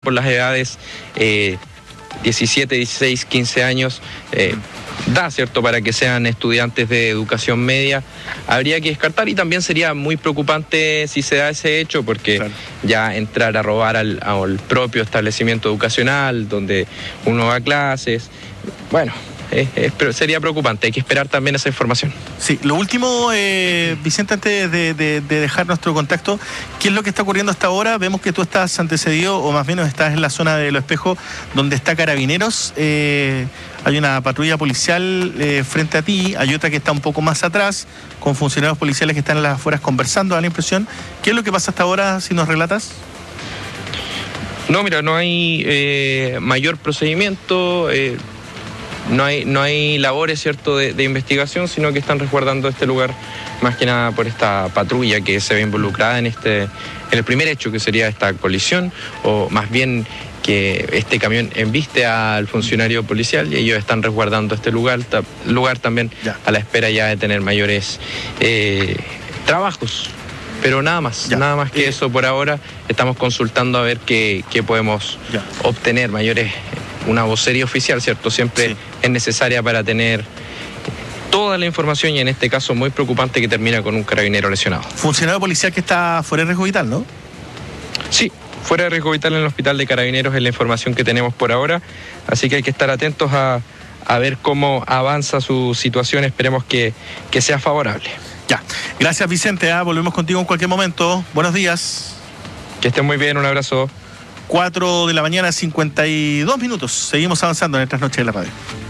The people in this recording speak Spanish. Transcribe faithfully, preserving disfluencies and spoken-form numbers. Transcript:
por las edades eh, diecisiete, dieciséis, quince años, eh, da, ¿cierto?, para que sean estudiantes de educación media. Habría que descartar, y también sería muy preocupante si se da ese hecho, porque claro, ya entrar a robar al, al propio establecimiento educacional donde uno va a clases, bueno, es, es, pero sería preocupante. Hay que esperar también esa información. Sí, lo último, eh, Vicente, antes de, de, de dejar nuestro contacto, ¿qué es lo que está ocurriendo hasta ahora? Vemos que tú estás antecedido, o más bien estás en la zona de Los Espejos, donde está Carabineros. Eh, hay una patrulla policial eh, frente a ti, hay otra que está un poco más atrás, con funcionarios policiales que están en las afueras conversando, da la impresión. ¿Qué es lo que pasa hasta ahora, si nos relatas? No, mira, no hay eh, mayor procedimiento, eh, no hay no hay labores, ¿cierto?, de, de investigación, sino que están resguardando este lugar más que nada por esta patrulla que se ve involucrada en este en el primer hecho, que sería esta colisión, o más bien que este camión embiste al funcionario policial, y ellos están resguardando este lugar, ta, lugar también ya, a la espera ya de tener mayores eh, trabajos. Pero nada más, ya, nada más que eh, eso por ahora. Estamos consultando a ver qué, qué podemos ya, obtener, mayores, una vocería oficial, ¿cierto? Siempre sí, es necesaria para tener toda la información, y en este caso muy preocupante, que termina con un carabinero lesionado. Funcionario policial que está fuera de riesgo vital, ¿no? Sí, fuera de riesgo vital en el hospital de Carabineros es la información que tenemos por ahora, así que hay que estar atentos a, a ver cómo avanza su situación. Esperemos que, que sea favorable. Ya, gracias, Vicente, ¿eh? Volvemos contigo en cualquier momento. Buenos días. Que estén muy bien, un abrazo. cuatro de la mañana, cincuenta y dos minutos. Seguimos avanzando en estas noches de la radio.